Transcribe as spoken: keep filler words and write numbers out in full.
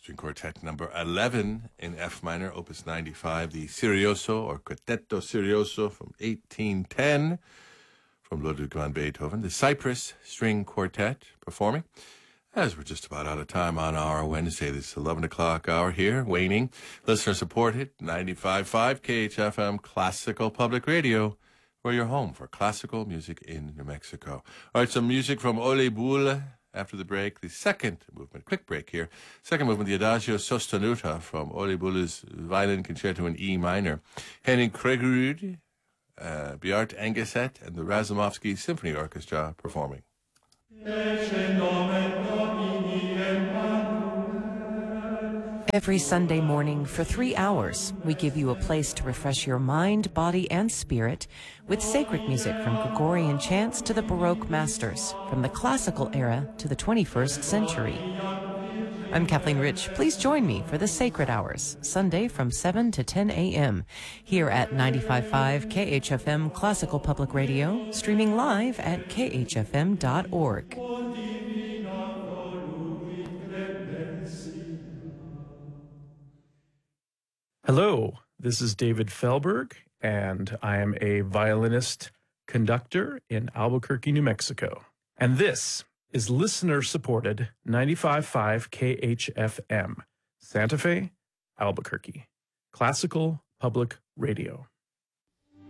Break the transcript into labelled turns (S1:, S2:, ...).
S1: String Quartet number eleven in F minor, opus ninety-five, the Serioso or Quartetto Serioso from eighteen ten from Ludwig van Beethoven. The Cyprus String Quartet performing. As we're just about out of time on our Wednesday, this eleven o'clock hour here, waning. Listener supported, ninety-five point five K H F M Classical Public Radio, where you're home for classical music in New Mexico. All right, some music from Ole Bull. After the break, the second movement, quick break here. Second movement, the Adagio Sostenuta from Ole Bull's Violin Concerto in E minor. Henning Kregerud, uh, Bjart Engeset, and the Razumovsky Symphony Orchestra performing.
S2: Every Sunday morning for three hours, we give you a place to refresh your mind, body, and spirit with sacred music from Gregorian chants to the Baroque masters, from the classical era to the twenty-first century. I'm Kathleen Rich. Please join me for the Sacred Hours, Sunday from seven to ten a.m. here at ninety-five point five K H F M Classical Public Radio, streaming live at k h f m dot org.
S3: Hello, this is David Felberg, and I am a violinist conductor in Albuquerque, New Mexico. And this is listener-supported ninety-five point five K H F M, Santa Fe, Albuquerque, Classical Public Radio.